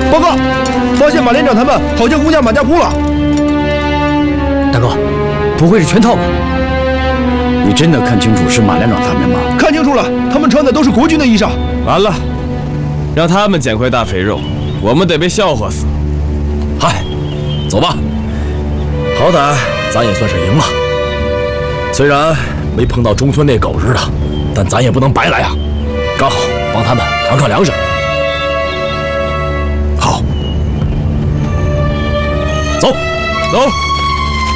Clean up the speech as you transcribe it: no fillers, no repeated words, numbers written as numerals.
报告，发现马连长他们好像攻下马家铺了。 大哥，不会是圈套吧？ 你真的看清楚是马连长他们吗？ 看清楚了，他们穿的都是国军的衣裳。 完了，让他们捡块大肥肉，我们得被笑话死。 嗨，走吧，好歹咱也算是赢了。虽然没碰到中村那狗日的，但咱也不能白来啊！刚好帮他们扛扛粮食。好，走， 走。